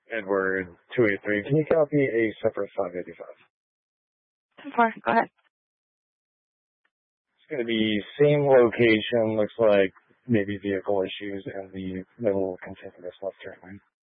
Edward 283. Can you copy a separate 585? 10-4, go ahead. It's going to be same location, looks like maybe vehicle issues in the middle contiguous left turn lane.